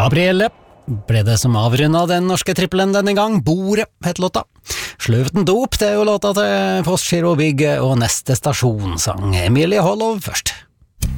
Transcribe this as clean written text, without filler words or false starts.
Gabrielle ble det som avrundet den norske trippelen denne gang. Bordet het låta. Sløvten dop, det er jo låta til Postgirobygget, og Neste stasjon sang Emilie Hollov først.